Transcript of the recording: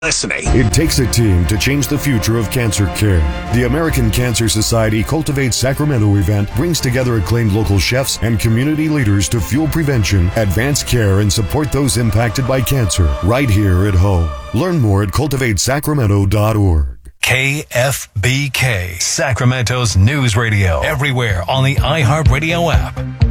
listening. It takes a team to change the future of cancer care. The American Cancer Society Cultivate Sacramento event brings together acclaimed local chefs and community leaders to fuel prevention, advance care, and support those impacted by cancer right here at home. Learn more at cultivatesacramento.org. KFBK, Sacramento's news radio. Everywhere on the iHeartRadio app.